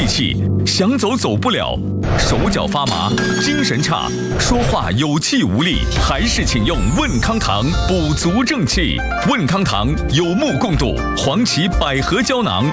气，想走走不了，手脚发麻，精神差，说话有气无力，还是请用问康堂补足正气。问康堂有目共睹，黄芪百合胶囊